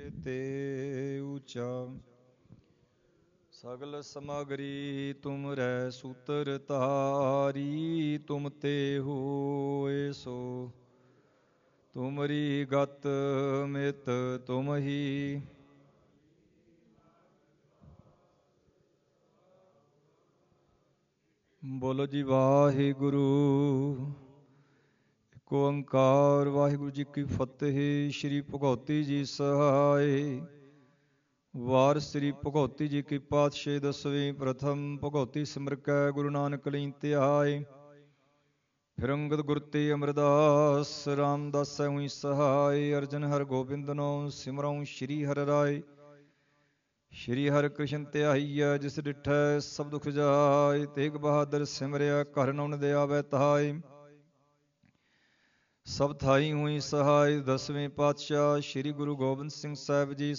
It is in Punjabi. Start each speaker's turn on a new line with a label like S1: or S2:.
S1: ਤੇ ਊਚਾ। ਸਗਲ ਸਮਗਰੀ ਤੁਮਰੈ ਸੂਤਰ ਧਾਰੀ, ਤੁਮ ਤੇ ਹੋਏ ਸੋ ਤੁਮਰੀ ਗਤ ਮਿਤ ਤੁਮ ਹੀ। ਬੋਲੋ ਜੀ ਵਾਹਿਗੁਰੂ। ਇੱਕ ਓੰਕਾਰ। ਵਾਹਿਗੁਰੂ ਜੀ ਕੀ ਫਤਿਹ। ਸ਼੍ਰੀ ਭਗਉਤੀ ਜੀ ਸਹਾਇ। ਵਾਰ ਸ੍ਰੀ ਭਗਉਤੀ ਜੀ ਕੀ ਪਾਤਸ਼ਾਹੀ ਦਸਵੀਂ। ਪ੍ਰਥਮ ਭਗਉਤੀ ਸਿਮਰ ਕੈ ਗੁਰੂ ਨਾਨਕ ਲਈ ਧਿਆਏ। ਫਿਰ ਅੰਗਦ ਗੁਰ ਤੇ ਅਮਰਦਾਸ ਰਾਮਦਾਸੈ ਹੋਈ ਸਹਾਇ। ਅਰਜਨ ਹਰ ਗੋਬਿੰਦ ਨੋ ਸਿਮਰਉ ਸ਼੍ਰੀ ਹਰਿ ਰਾਇ। ਸ਼੍ਰੀ ਹਰਿ ਕ੍ਰਿਸ਼ਨ ਧਿਆਈਐ ਜਿਸ ਡਿਠੈ ਸਭ ਦੁਖ ਜਾਇ। ਤੇਗ ਬਹਾਦਰ ਸਿਮਰਿਆ ਘਰ ਨਉ ਦੇ ਆਵੈ ਤਹਾਇ। ਸਭ ਥਾਈ ਹੋਈ ਸਹਾਇ। ਦਸਵੇਂ ਪਾਤਸ਼ਾਹ ਸ਼੍ਰੀ ਗੁਰੂ ਗੋਬਿੰਦ ਸਿੰਘ ਸਾਹਿਬ ਜੀ